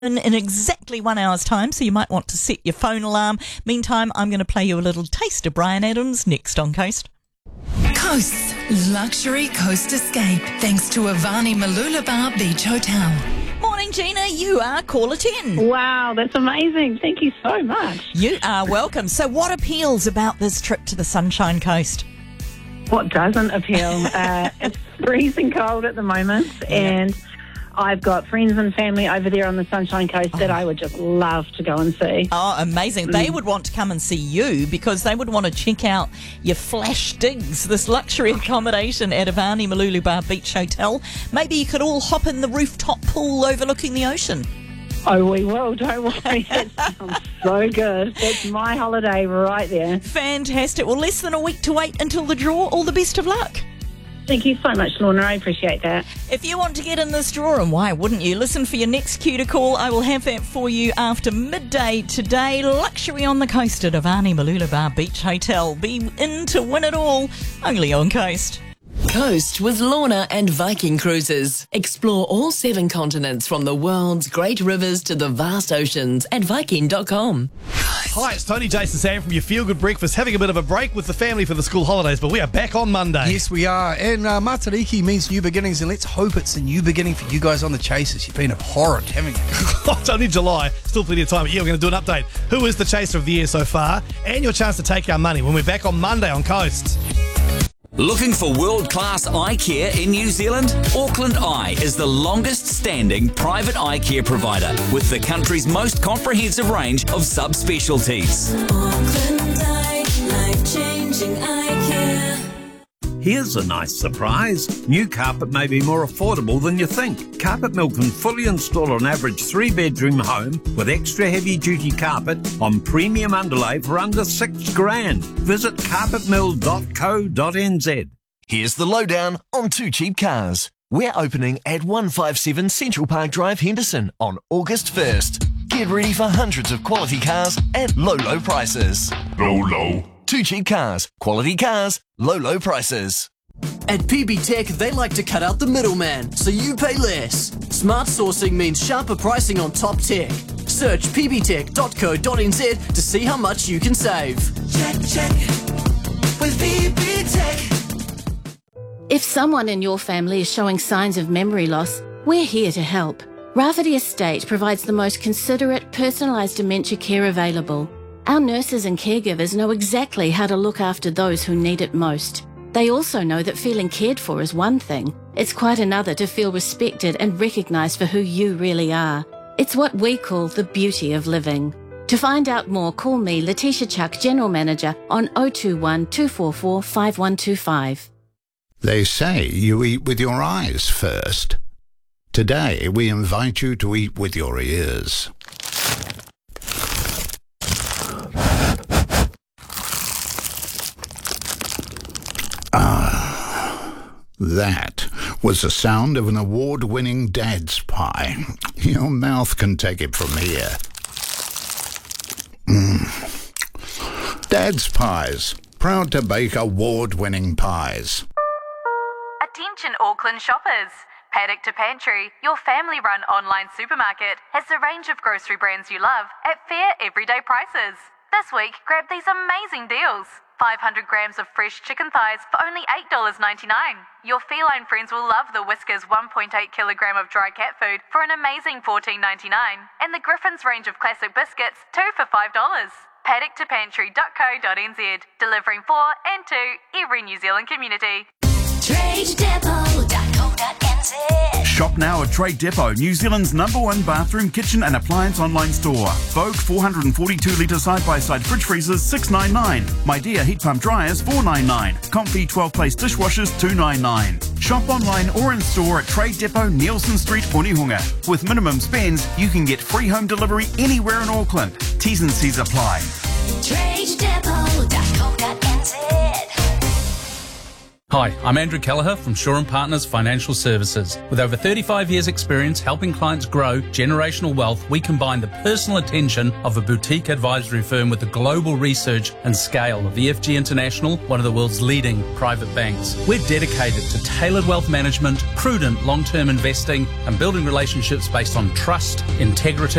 in exactly 1 hour's time, so you might want to set your phone alarm. Meantime, I'm going to play you a little taste of Bryan Adams next on Coast. Coast's luxury coast escape, thanks to Avani Mooloolaba Beach Hotel. Morning, Gina. You are caller 10. Wow, that's amazing. Thank you so much. You are welcome. So what appeals about this trip to the Sunshine Coast? What doesn't appeal? It's freezing cold at the moment, and I've got friends and family over there on the Sunshine Coast that I would just love to go and see. Oh, amazing. They would want to come and see you because they would want to check out your flash digs, this luxury accommodation at Avani Mooloolaba Beach Hotel. Maybe you could all hop in the rooftop pool overlooking the ocean. Oh, we will. Don't worry. That sounds so good. That's my holiday right there. Fantastic. Well, less than a week to wait until the draw. All the best of luck. Thank you so much, Lorna. I appreciate that. If you want to get in this draw, and why wouldn't you, listen for your next cue to call. I will have that for you after midday today. Luxury on the coast at Avani Mooloolaba Beach Hotel. Be in to win it all, only on Coast. Coast with Lorna and Viking Cruises. Explore all 7 continents from the world's great rivers to the vast oceans at Viking.com. Hi, it's Tony, Jason, Sam from your Feel Good Breakfast, having a bit of a break with the family for the school holidays, but we are back on Monday. Yes, we are. And Matariki means new beginnings, and let's hope it's a new beginning for you guys on the Chasers. You've been abhorrent, haven't you? It's only July, still plenty of time, but yeah, we're going to do an update. Who is the Chaser of the year so far? And your chance to take our money when we're back on Monday on Coast. Looking for world-class eye care in New Zealand? Auckland Eye is the longest-standing private eye care provider with the country's most comprehensive range of subspecialties. Auckland Eye, life-changing eye care. Here's a nice surprise. New carpet may be more affordable than you think. Carpet Mill can fully install an average 3-bedroom home with extra heavy-duty carpet on premium underlay for under $6,000. Visit carpetmill.co.nz. Here's the lowdown on Two Cheap Cars. We're opening at 157 Central Park Drive, Henderson on August 1st. Get ready for hundreds of quality cars at low prices. Low. Two Cheap Cars. Quality cars, low prices. At PB Tech, they like to cut out the middleman, so you pay less. Smart sourcing means sharper pricing on top tech. Search pbtech.co.nz to see how much you can save. Check. With PB Tech. If someone in your family is showing signs of memory loss, we're here to help. Rafferty Estate provides the most considerate, personalised dementia care available. Our nurses and caregivers know exactly how to look after those who need it most. They also know that feeling cared for is one thing. It's quite another to feel respected and recognised for who you really are. It's what we call the beauty of living. To find out more, call me, Letitia Chuck, General Manager, on 021 244 5125. They say you eat with your eyes first. Today, we invite you to eat with your ears. That was the sound of an award-winning Dad's Pie. Your mouth can take it from here. Dad's Pies, proud to bake award-winning pies. Attention Auckland shoppers. Paddock to Pantry, your family-run online supermarket, has the range of grocery brands you love at fair everyday prices. This week, grab these amazing deals. 500 grams of fresh chicken thighs for only $8.99. Your feline friends will love the Whiskas 1.8 kilogram of dry cat food for an amazing $14.99. And the Griffin's range of classic biscuits, 2 for $5. Paddock2pantry.co.nz, delivering for and to every New Zealand community. TradeDepot.co.nz. Shop now at Trade Depot, New Zealand's #1 bathroom, kitchen and appliance online store. Vogue 442 litre side-by-side fridge freezers $699. My Dear heat pump dryers $499. Comfy 12-place dishwashers $299. Shop online or in store at Trade Depot, Nielsen Street, Onehunga. With minimum spends, you can get free home delivery anywhere in Auckland. T's and C's apply. TradeDepot.co.nz. Hi, I'm Andrew Kelleher from Shaw & Partners Financial Services. With over 35 years' experience helping clients grow generational wealth, we combine the personal attention of a boutique advisory firm with the global research and scale of EFG International, one of the world's leading private banks. We're dedicated to tailored wealth management, prudent long-term investing, and building relationships based on trust, integrity,